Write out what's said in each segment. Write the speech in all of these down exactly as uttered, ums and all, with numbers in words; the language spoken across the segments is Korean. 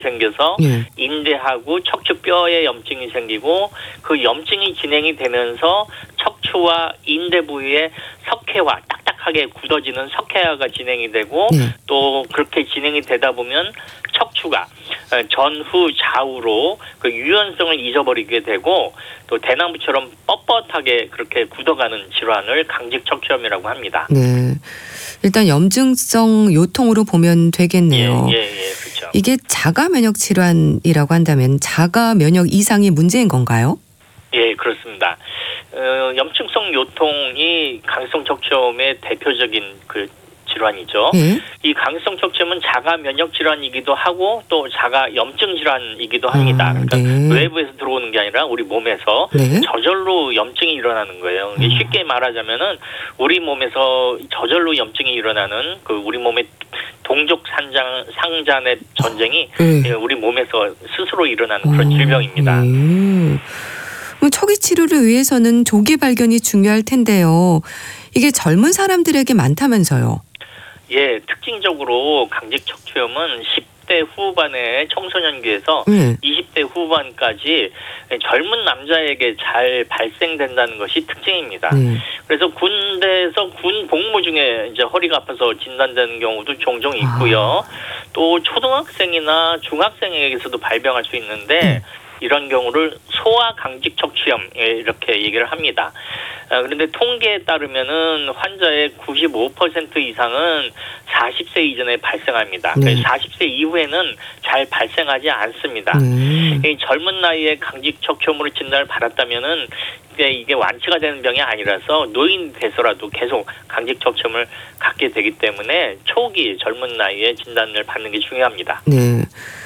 생겨서 예. 인대하고 척추뼈에 염증이 생기고 그 염증이 진행이 되면서 척추와 인대 부위에 석회화, 딱딱하게 굳어지는 석회화가 진행이 되고 예. 또 그렇게 진행이 되다 보면 척추가 전후 좌우로 그 유연성을 잊어버리게 되고 또 대나무처럼 뻣뻣하게 그렇게 굳어가는 질환을 강직 척추염이라고 합니다. 네. 일단 염증성 요통으로 보면 되겠네요. 예, 예, 예, 그렇죠. 이게 자가 면역 질환이라고 한다면 자가 면역 이상이 문제인 건가요? 예, 그렇습니다. 어, 염증성 요통이 강성 척추염의 대표적인 그 질환이죠. 예. 이 강성 척추염은 자가 면역 질환이기도 하고 또 자가 염증 질환이기도 합니다. 아, 그러니까 네. 외부에서 들어오는 게 아니라 우리 몸에서 네. 저절로 염증이 일어나는 거예요. 이게 음. 쉽게 말하자면은 우리 몸에서 저절로 염증이 일어나는 그 우리 몸의 동족 산장 상잔의 전쟁이 네. 우리 몸에서 스스로 일어나는 그런 어, 질병입니다. 예. 그럼 초기 치료를 위해서는 조기 발견이 중요할 텐데요. 이게 젊은 사람들에게 많다면서요. 예, 특징적으로 강직 척추염은 십 대 후반의 청소년기에서 네. 이십 대 후반까지 젊은 남자에게 잘 발생된다는 것이 특징입니다. 네. 그래서 군대에서 군 복무 중에 이제 허리가 아파서 진단되는 경우도 종종 있고요. 아. 또 초등학생이나 중학생에게서도 발병할 수 있는데 네. 이런 경우를 소아 강직 척추염 이렇게 얘기를 합니다. 그런데 통계에 따르면은 환자의 구십오 퍼센트 이상은 사십 세 이전에 발생합니다. 네. 사십 세 이후에는 잘 발생하지 않습니다. 네. 이 젊은 나이에 강직 척추염으로 진단을 받았다면은 이게, 이게 완치가 되는 병이 아니라서 노인 돼서라도 계속 강직 척추염을 갖게 되기 때문에 초기 젊은 나이에 진단을 받는 게 중요합니다. 네.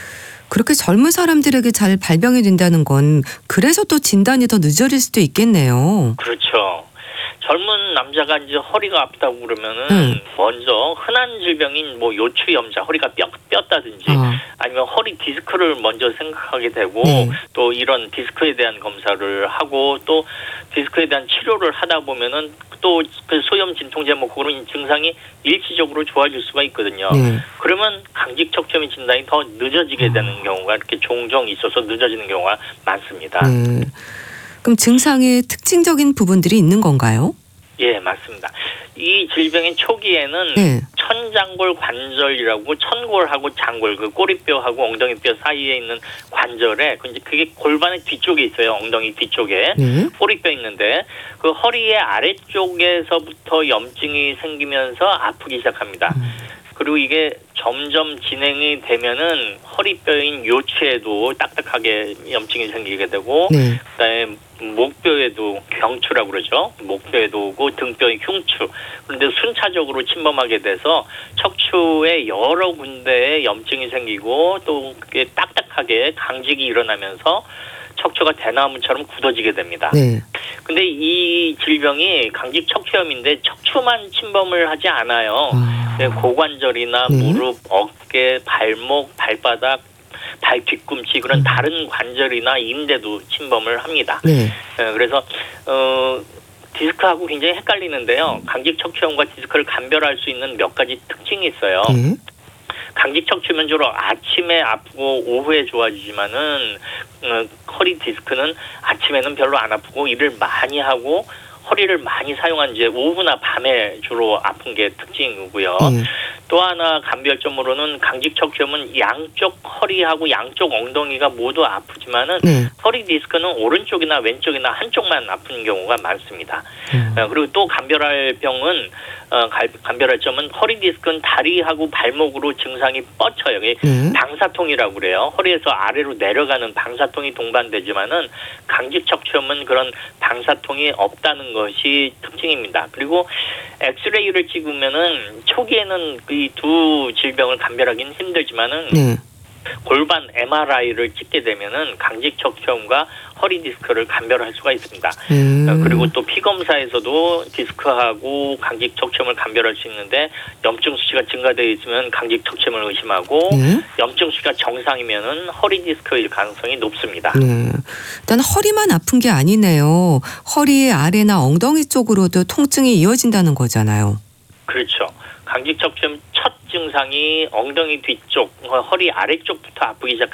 그렇게 젊은 사람들에게 잘 발병이 된다는 건 그래서 또 진단이 더 늦어질 수도 있겠네요. 그렇죠. 젊은 남자가 이제 허리가 아프다고 그러면은 음. 먼저 흔한 질병인 뭐 요추염자, 허리가 뼈, 뼈다든지 아. 아니면 허리 디스크를 먼저 생각하게 되고 네. 또 이런 디스크에 대한 검사를 하고 또 디스크에 대한 치료를 하다 보면은 또 그 소염 진통제 뭐 그런 증상이 일시적으로 좋아질 수가 있거든요. 네. 그러면 강직 척추염 진단이 더 늦어지게 되는 경우가 이렇게 종종 있어서 늦어지는 경우가 많습니다. 네. 그럼 증상의 특징적인 부분들이 있는 건가요? 예, 맞습니다. 이 질병의 초기에는 네. 천장골 관절이라고 천골하고 장골 그 꼬리뼈하고 엉덩이뼈 사이에 있는 관절에 그 이제 그게 골반의 뒤쪽에 있어요. 엉덩이 뒤쪽에 네. 꼬리뼈 있는데 그 허리의 아래쪽에서부터 염증이 생기면서 아프기 시작합니다. 음. 그리고 이게 점점 진행이 되면은 허리뼈인 요추에도 딱딱하게 염증이 생기게 되고 네. 그다음에 목뼈에도 경추라고 그러죠. 목뼈에도 오고 등뼈의 흉추. 그런데 순차적으로 침범하게 돼서 척추에 여러 군데에 염증이 생기고 또 그게 딱딱하게 강직이 일어나면서 척추가 대나무처럼 굳어지게 됩니다. 네. 근데 이 질병이 강직 척추염인데 척추만 침범을 하지 않아요. 아. 고관절이나 네. 무릎, 어깨, 발목, 발바닥, 발 뒤꿈치 그런 음. 다른 관절이나 인대도 침범을 합니다. 네. 그래서 어, 디스크하고 굉장히 헷갈리는데요. 강직 척추염과 디스크를 감별할 수 있는 몇 가지 특징이 있어요. 네. 강직 척추면 주로 아침에 아프고 오후에 좋아지지만은 어, 허리 디스크는 아침에는 별로 안 아프고 일을 많이 하고 허리를 많이 사용한 이제 오후나 밤에 주로 아픈 게 특징이고요. 네. 또 하나 감별점으로는 강직 척추염은 양쪽 허리하고 양쪽 엉덩이가 모두 아프지만은 네. 허리 디스크는 오른쪽이나 왼쪽이나 한쪽만 아픈 경우가 많습니다. 음. 어, 그리고 또 감별할 병은 어, 감별할 점은 허리 디스크는 다리하고 발목으로 증상이 뻗쳐요. 이게 네. 방사통이라고 그래요. 허리에서 아래로 내려가는 방사통이 동반되지만은 강직 척추염은 그런 방사통이 없다는 것이 특징입니다. 그리고 엑스레이를 찍으면은 초기에는 이 두 질병을 감별하기는 힘들지만은 네. 골반 엠알아이를 찍게 되면은 강직 척추염과 허리 디스크를 감별할 수가 있습니다. 음. 그리고 또 피검사에서도 디스크하고 강직 척추염을 감별할 수 있는데 염증 수치가 증가되어 있으면 강직 척추염을 의심하고 네. 염증 수치가 정상이면은 허리 디스크일 가능성이 높습니다. 네. 일단 허리만 아픈 게 아니네요. 허리 아래나 엉덩이 쪽으로도 통증이 이어진다는 거잖아요. 그렇죠. 강직 척추염 첫 증상이 엉덩이 뒤쪽, 허리 아래쪽부터 아프기 시작.